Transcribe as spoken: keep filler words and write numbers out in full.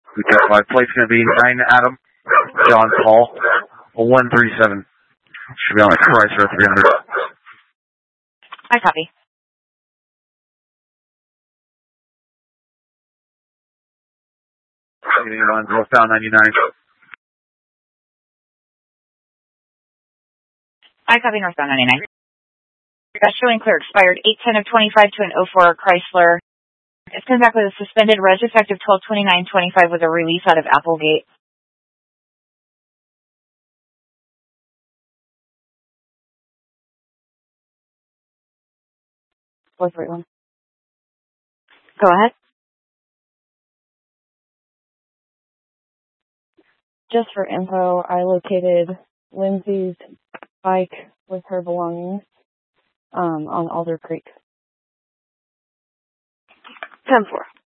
We got my plate's going to be nine Adam, John Paul, one three seven. Should be on the Chrysler three hundred. I copy. Northbound ninety-nine. I copy northbound ninety-nine. That's showing clear. Expired eight ten of twenty-five to an oh four Chrysler. It's coming back with a suspended res effective twelve twenty-nine twenty-five with a release out of Applegate. four three one. Go ahead. Just for info, I located Lindsay's bike with her belongings um, on Alder Creek. ten four.